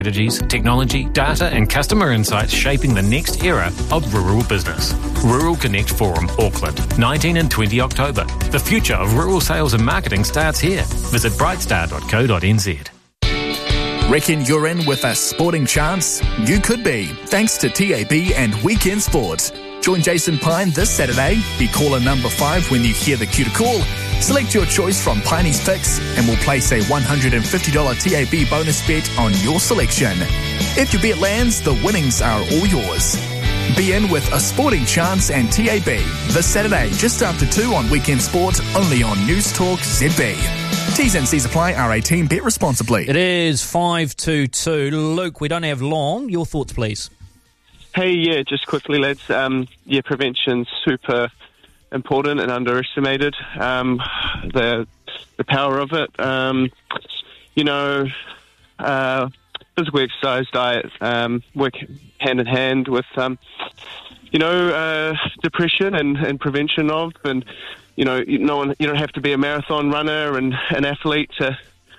strategies, technology, data and customer insights shaping the next era of rural business. Rural Connect Forum, Auckland, 19 and 20 October. The future of rural sales and marketing starts here. Visit brightstar.co.nz. Reckon you're in with a sporting chance? You could be, thanks to TAB and Weekend Sports. Join Jason Pine this Saturday. Be caller number 5 when you hear the cue to call. Select your choice from Piney's Picks and we'll place a $150 TAB bonus bet on your selection. If your bet lands, the winnings are all yours. Be in with a sporting chance and TAB this Saturday just after 2 on Weekend Sport, only on News Talk ZB. T's and C's apply. R18. Bet responsibly. It is 5:22. Luke, we don't have long. Your thoughts, please. Hey, yeah, just quickly, lads. Prevention's super important and underestimated. The power of it. Physical exercise, diet, work hand in hand with, depression and prevention of, and you don't have to be a marathon runner and an athlete to,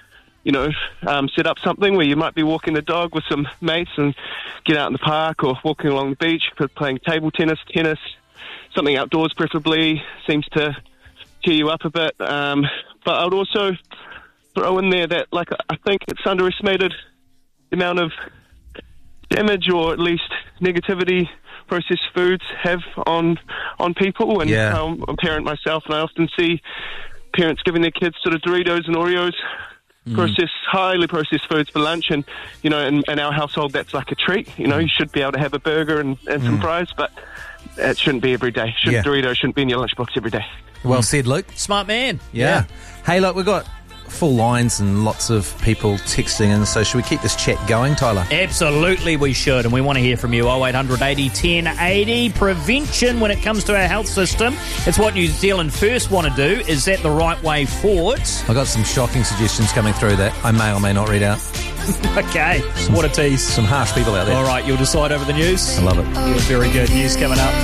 set up something where you might be walking the dog with some mates and get out in the park or walking along the beach, playing table tennis, something outdoors preferably, seems to cheer you up a bit. But I would also throw in there that, I think it's underestimated the amount of damage or at least negativity processed foods have on people. And I'm a parent myself, and I often see parents giving their kids sort of Doritos and Oreos, highly processed foods for lunch, and in our household that's like a treat. You should be able to have a burger and some fries, but it shouldn't be every day. Doritos shouldn't be in your lunchbox every day. Well said, Luke. Smart man. Yeah. Hey, look, we've got full lines and lots of people texting in, so should we keep this chat going, Tyler? Absolutely we should, and we want to hear from you. 0800 80 1080. Prevention when it comes to our health system. It's what New Zealand First want to do. Is that the right way forward? I've got some shocking suggestions coming through that I may or may not read out. Okay, what a tease. Some harsh people out there. All right, you'll decide over the news. I love it. You're very good. News coming up.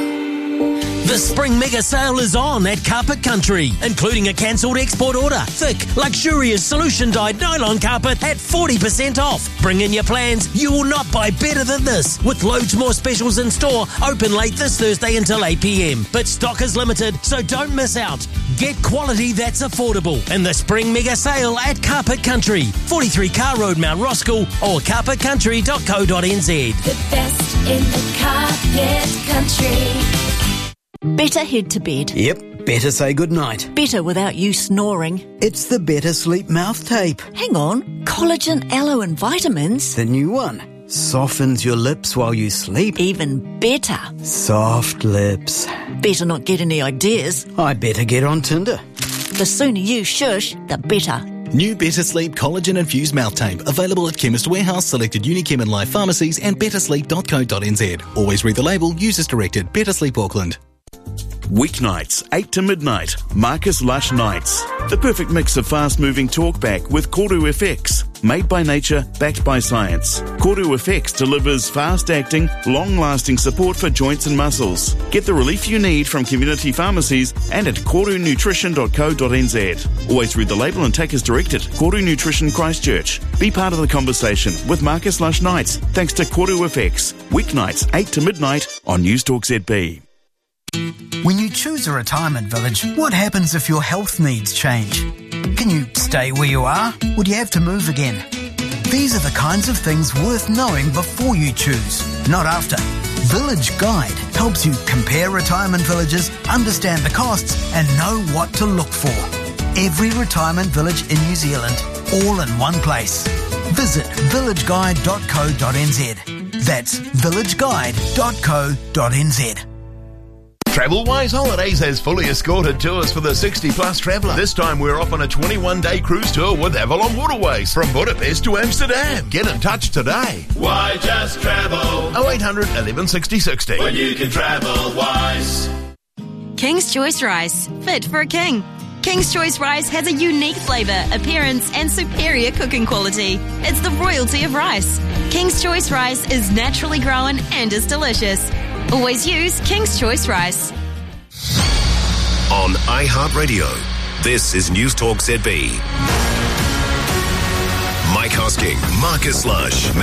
The spring mega sale is on at Carpet Country, including a cancelled export order. Thick, luxurious solution-dyed nylon carpet at 40% off. Bring in your plans. You will not buy better than this. With loads more specials in store, open late this Thursday until 8 p.m. But stock is limited, so don't miss out. Get quality that's affordable in the spring mega sale at Carpet Country, 43 Car Road, Mount Roskill, or carpetcountry.co.nz. The best in the Carpet Country. Better head to bed. Yep, better say goodnight. Better without you snoring. It's the Better Sleep mouth tape. Hang on, collagen, aloe and vitamins. The new one. Softens your lips while you sleep. Even better. Soft lips. Better not get any ideas. I better get on Tinder. The sooner you shush, the better. New Better Sleep collagen-infused mouth tape. Available at Chemist Warehouse, selected Unichem and Life pharmacies and bettersleep.co.nz. Always read the label. Use as directed. Better Sleep Auckland. Weeknights, 8 to midnight, Marcus Lush Nights. The perfect mix of fast-moving talkback with Koru FX. Made by nature, backed by science. Koru FX delivers fast-acting, long-lasting support for joints and muscles. Get the relief you need from community pharmacies and at korunutrition.co.nz. Always read the label and take as directed. Koru Nutrition Christchurch. Be part of the conversation with Marcus Lush Nights, thanks to Koru FX. Weeknights, 8 to midnight on News Talk ZB. When you choose a retirement village, what happens if your health needs change? Can you stay where you are? Would you have to move again? These are the kinds of things worth knowing before you choose, not after. Village Guide helps you compare retirement villages, understand the costs, and know what to look for. Every retirement village in New Zealand, all in one place. Visit villageguide.co.nz. That's villageguide.co.nz. TravelWise Holidays has fully escorted tours for the 60-plus traveller. This time we're off on a 21-day cruise tour with Avalon Waterways from Budapest to Amsterdam. Get in touch today. Why just travel? 0800 11 60 60. When you can travel wise. King's Choice Rice. Fit for a king. King's Choice Rice has a unique flavour, appearance and superior cooking quality. It's the royalty of rice. King's Choice Rice is naturally grown and is delicious. Always use King's Choice Rice. On iHeartRadio, this is News Talk ZB. Mike Hosking, Marcus Lush.